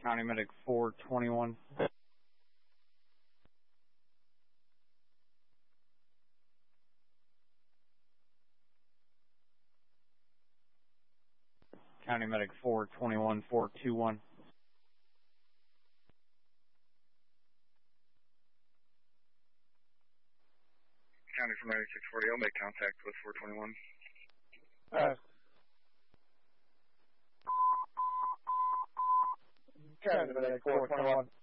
County Medic 421. County Medic 421, 421. County from 9640, I'll make contact with 421. County Medic 421.